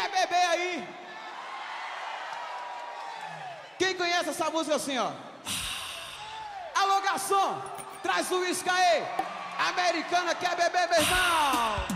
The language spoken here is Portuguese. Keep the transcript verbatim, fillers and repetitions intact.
quer beber aí? Quem conhece essa música assim, ó? Alô, garçom, traz o uísque aí. Americana quer beber, meu irmão.